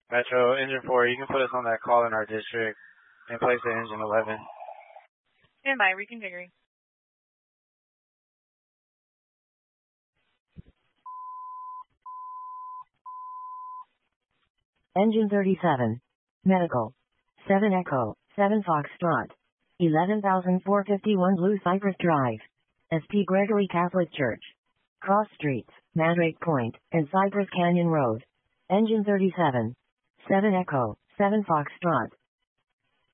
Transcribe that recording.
Metro, engine 4, you can put us on that call in our district and place the engine 11. Stand by, reconfiguring. Engine 37. Medical. 7 Echo, 7 Foxtrot. 11,451 Blue Cypress Drive. SP Gregory Catholic Church. Cross Streets, Mandrake Point, and Cypress Canyon Road. Engine 37. 7 Echo, 7 Foxtrot.